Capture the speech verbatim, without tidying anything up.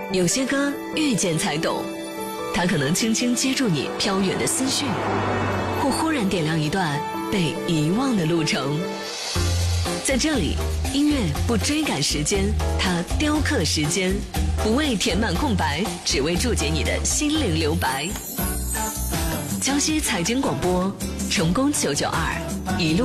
有些歌遇见才懂，它可能轻轻接住你飘远的思绪，或忽然点亮一段被遗忘的路程。在这里，音乐不追赶时间，它雕刻时间，不为填满空白，只为注解你的心灵留白。江西财经广播，成功九九二，一路